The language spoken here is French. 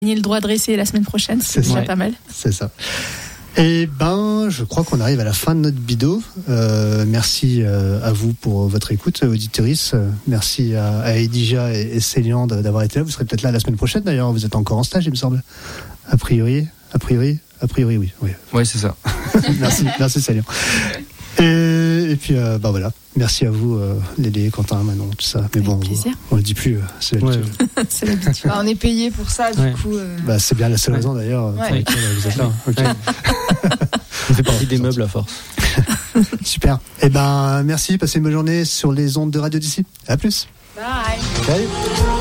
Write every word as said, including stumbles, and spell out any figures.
gagner le droit de dresser la semaine prochaine, c'est, c'est déjà ouais. pas mal. C'est ça. Et ben, je crois qu'on arrive à la fin de notre bido. Euh, merci euh, à vous pour votre écoute, auditrice. Euh, merci à, à Edija et, et Célian d'avoir été là. Vous serez peut-être là la semaine prochaine d'ailleurs. Vous êtes encore en stage, il me semble. A priori, a priori, a priori, oui. Oui, ouais, c'est ça. merci, merci Célian. Et, et puis, euh, bah voilà. Merci à vous, euh, Lélie, Quentin, Manon, tout ça. Mais Avec bon, plaisir. on, on le dit plus. Euh, c'est l'habitude. Ouais. c'est l'habitude. Bah, on est payé pour ça, du ouais. coup. Euh... Bah, c'est bien la seule raison d'ailleurs. Ouais. Pour laquelle vous êtes là. Okay. On fait partie des meubles à force. Super. Eh ben, merci. Passez une bonne journée sur les ondes de Radio d'ici. À plus. Bye. Salut.